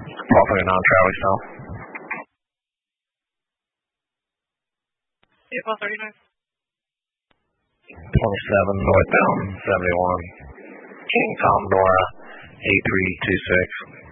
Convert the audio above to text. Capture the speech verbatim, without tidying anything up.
twelve thirty-nine Charlie South. Yeah, twelve thirty-nine. twenty-seven northbound seventy-one. King Commodore eight three two six.